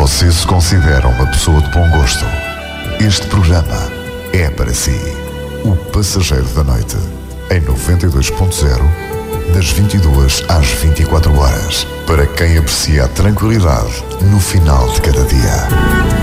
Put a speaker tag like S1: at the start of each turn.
S1: você se considera uma pessoa de bom gosto, este programa é para si. O Passageiro da Noite, em 92.0, das 22 às 24 horas, para quem aprecia a tranquilidade no final de cada dia.